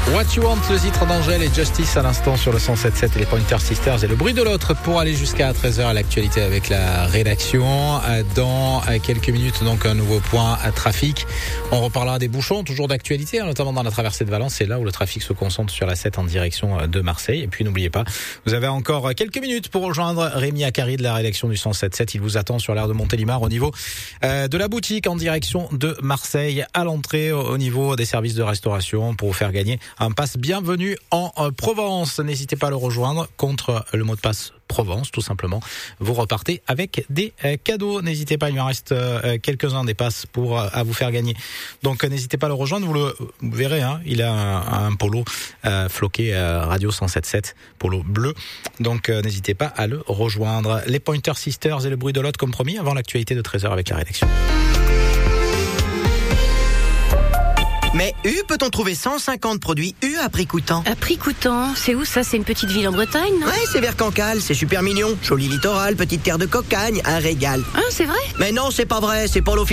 What You Want, le titre d'Angèle et Justice à l'instant sur le 107.7 et les Pointer Sisters et le bruit de l'autre pour aller jusqu'à 13h à l'actualité avec la rédaction. Dans quelques minutes, donc un nouveau point à trafic. On reparlera des bouchons, toujours d'actualité, notamment dans la traversée de Valence. C'est là où le trafic se concentre sur la 7 en direction de Marseille. Et puis n'oubliez pas, vous avez encore quelques minutes pour rejoindre Rémi Akari de la rédaction du 107.7. Il vous attend sur l'aire de Montélimar au niveau de la boutique en direction de Marseille, à l'entrée au niveau des services de restauration pour vous faire gagner un pass bienvenue en Provence. N'hésitez pas à le rejoindre contre le mot de passe Provence, tout simplement. Vous repartez avec des cadeaux. N'hésitez pas, il me reste quelques-uns des passes à vous faire gagner. Donc n'hésitez pas à le rejoindre. Vous verrez, il a un polo floqué Radio 107.7, polo bleu. Donc n'hésitez pas à le rejoindre. Les Pointer Sisters et le bruit de l'autre comme promis avant l'actualité de 13h avec la rédaction. Mais peut-on trouver 150 produits à prix coûtant? À prix coûtant, c'est où ça? C'est une petite ville en Bretagne, non? Ouais, c'est vers Cancale, c'est super mignon. Joli littoral, petite terre de cocagne, un régal. Ah, c'est vrai? Mais non, c'est pas vrai, c'est pour l'office.